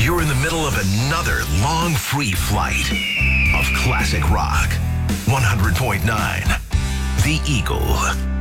You're in the middle of another long free flight of classic rock. 100.9 The Eagle.